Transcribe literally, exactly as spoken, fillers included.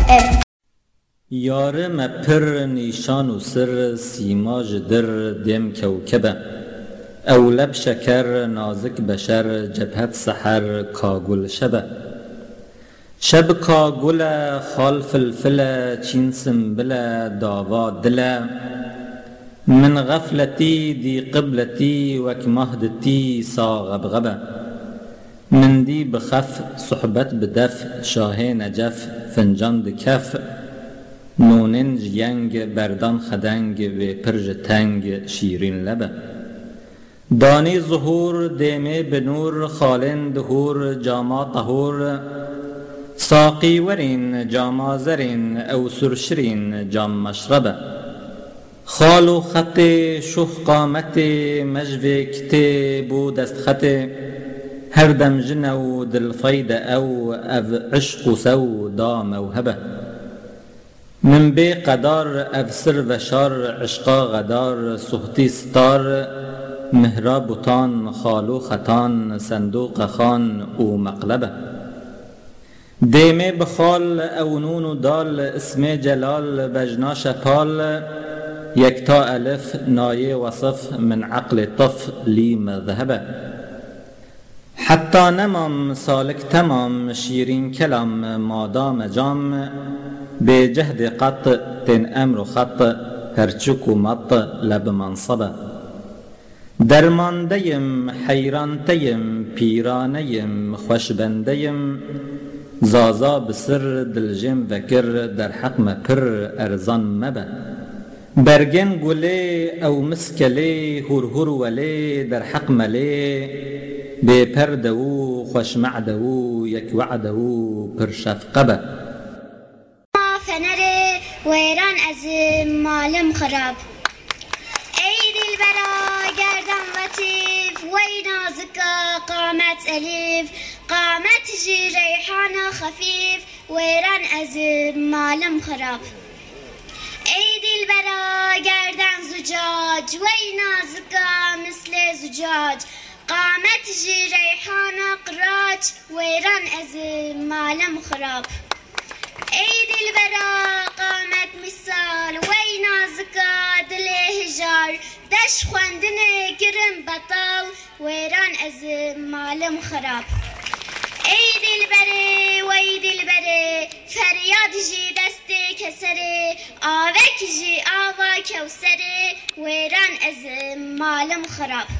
اف. یاره مپر نیشان و سر سیماج در دم کوکبه او لب شکر نازک بشر جبهت سحر کاگل شبه شب کاگل خال فلفل چین سنبل داوا دل من غفلتی دی قبلتی وک مهدتی سا غبغبه من دی بخف صحبت بدف شاه نجف فنجان دکف نوننج ینگ بردان خدنگ و پرج تنگ شیرین لبه دانی ظهور دیمه بنور خالن دهور جاما طهور ساقی ورین جاما زرین او سرشرین جام مشربه خالو خط شوخ قامت مجوه کته بو دست خط هر دم جنو دل فاید او او عشق سو دا موهبه من بی قدار افسر و شار عشقا غدار سختی ستار مهرا بوتان خالو خطان صندوق خان او مقلبه دیمه بخال او نون و دال اسم جلال بجنا شپال یکتا الف نایه وصف من عقل طف لی مذهبه حتی نمام سالک تمام شیرین کلام مادام جام به جهد قط تن امر خط هرچک و مط لب منصبه درماندیم حیرانتیم پیرانیم خوشبندیم زازا بسر دلجم وکر در حق مپر ارزان مبه برگن گله او مسکله هور هور وله در حق مله به پردو خوش معدو یک وعدو پر شفقبه فنره ویران از مالم خراب ای دلبرا گردن لطیف وی نازکا قامت الیف قامت جی ریحان خفیف ویران از مالم خراب ای دلبرا گردن زجاج وی نازکا مثل زجاج قامت جی ریحان قراج ویران از مالم خراب ای دلبرا قامت مثال وی نازکا دل هجار دش خواندن گرم بطال ویران از مالم خراب ای دلبره وی دلبره فریاد جی دست کسره آوک جی آوا کوسره ویران از مالم خراب